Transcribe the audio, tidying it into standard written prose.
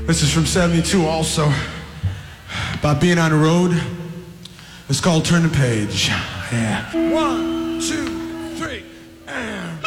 This is from 72 also. About being on the road. It's called Turn the Page. Yeah. 1, 2, 3, and...